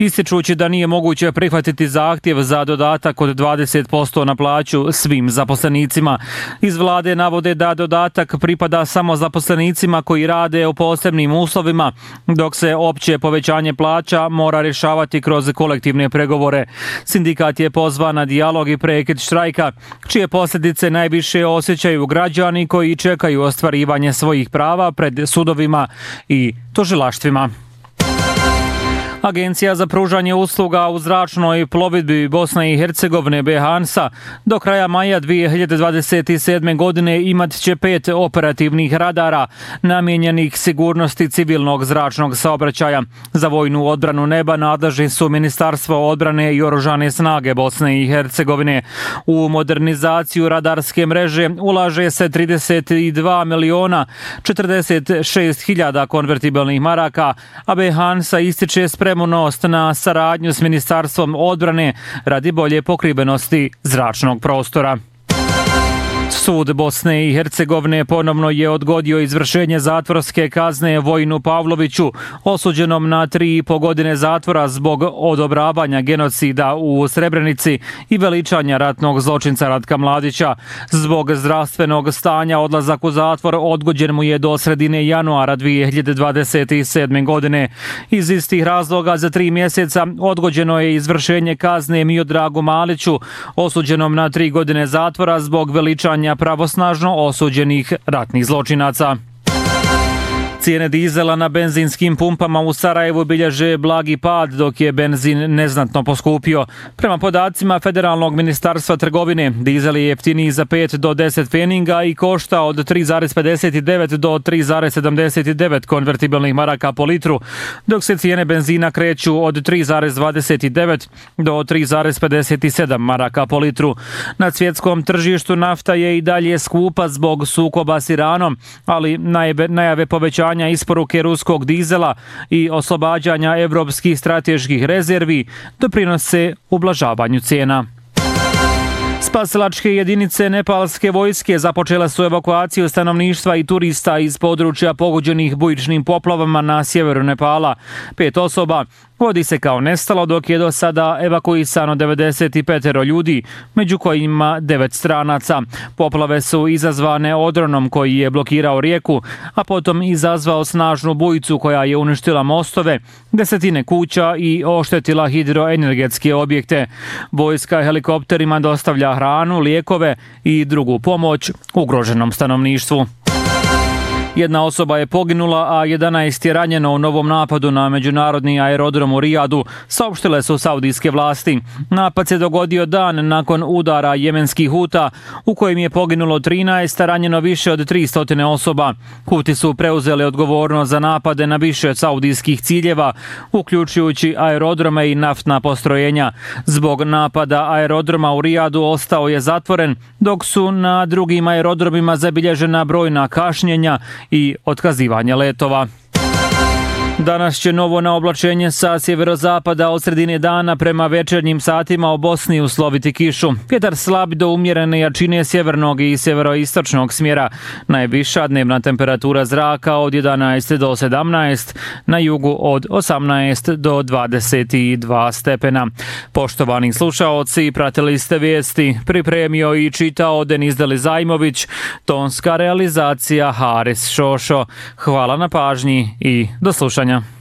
ističući da nije moguće prihvatiti zahtjev za dodatak od 20% na plaću svim zaposlenicima. Iz vlade navode da dodatak pripada samo zaposlenicima koji rade u posebnim uslovima, dok se opće povećanje plaća mora rješavati kroz kolektivne pregovore. Sindikat je pozvan na dijalog i prekid štrajka, čije posljedice najviše osjećaju građani koji čekaju ostvarivanje svojih prava pred sudovima i tužilaštvima. Agencija za pružanje usluga u zračnoj plovidbi Bosne i Hercegovine BHANSA do kraja maja 2027. godine imat će 5 operativnih radara namijenjenih sigurnosti civilnog zračnog saobraćaja. Za vojnu odbranu neba nadležni su Ministarstvo odbrane i Oružane snage Bosne i Hercegovine. U modernizaciju radarske mreže ulaže se 32 miliona 46 hiljada konvertibilnih maraka, a BHANSA ističe spremnost na saradnju s Ministarstvom odbrane radi bolje pokrivenosti zračnog prostora. Sud Bosne i Hercegovine ponovno je odgodio izvršenje zatvorske kazne Vojinu Pavloviću, osuđenom na 3,5 godine zatvora zbog odobravanja genocida u Srebrenici i veličanja ratnog zločinca Ratka Mladića. Zbog zdravstvenog stanja odlazak u zatvor odgođen mu je do sredine januara 2027. godine. Iz istih razloga za 3 mjeseca odgođeno je izvršenje kazne Miodragu Maliću, osuđenom na 3 godine zatvora zbog veličanja pravosnažno osuđenih ratnih zločinaca. Cijene dizela na benzinskim pumpama u Sarajevu bilježe blagi pad, dok je benzin neznatno poskupio. Prema podacima Federalnog ministarstva trgovine, dizel je jeftiniji za 5 do 10 pfeninga i košta od 3,59 do 3,79 konvertibilnih maraka po litru, dok se cijene benzina kreću od 3,29 do 3,57 maraka po litru. Na svjetskom tržištu nafta je i dalje skupa zbog sukoba s Iranom, ali najave povećanja isporuke ruskog dizela i oslobađanja evropskih strateških rezervi doprinose ublažavanju cijena. Spasilačke jedinice nepalske vojske započele su evakuaciju stanovništva i turista iz područja pogođenih bujičnim poplavama na sjeveru Nepala. 5 osoba vodi se kao nestalo, dok je do sada evakuisano 95 ljudi, među kojima 9 stranaca. Poplave su izazvane odronom koji je blokirao rijeku, a potom izazvao snažnu bujicu koja je uništila mostove, desetine kuća i oštetila hidroenergetske objekte. Vojska helikopterima dostavlja hranu, lijekove i drugu pomoć ugroženom stanovništvu. 1 osoba je poginula, a 11 je ranjeno u novom napadu na međunarodni aerodrom u Rijadu, saopštile su saudijske vlasti. Napad se dogodio dan nakon udara jemenskih Huta, u kojem je poginulo 13, a ranjeno više od 300 osoba. Huti su preuzeli odgovornost za napade na više saudijskih ciljeva, uključujući aerodrome i naftna postrojenja. Zbog napada aerodroma u Rijadu ostao je zatvoren, dok su na drugim aerodromima zabilježena brojna kašnjenja i otkazivanje letova. Danas će novo naoblačenje sa sjeverozapada od sredine dana prema večernjim satima u Bosni usloviti kišu. Vjetar slab do umjerene jačine sjevernog i sjeveroistočnog smjera. Najviša dnevna temperatura zraka od 11 do 17, na jugu od 18 do 22 stepena. Poštovani slušaoci, pratili ste vijesti, pripremio i čitao Denis Delizajmović, tonska realizacija Haris Šošo. Hvala na pažnji i do slušanja.